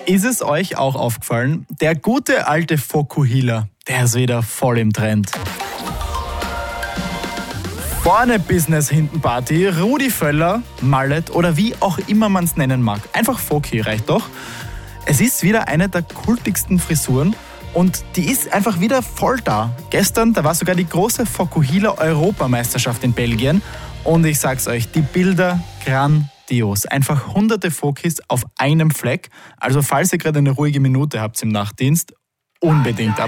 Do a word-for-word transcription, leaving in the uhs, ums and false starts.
Ist es euch auch aufgefallen? Der gute alte Fokuhila, der ist wieder voll im Trend. Vorne Business, hinten Party, Rudi Völler, Mallet oder wie auch immer man es nennen mag. Einfach Foki reicht doch. Es ist wieder eine der kultigsten Frisuren und die ist einfach wieder voll da. Gestern, da war sogar die große Fokuhila-Europameisterschaft in Belgien und ich sag's euch, die Bilder grandios. Einfach hunderte Fokis auf einem Fleck. Also falls ihr gerade eine ruhige Minute habt im Nachtdienst, unbedingt ab.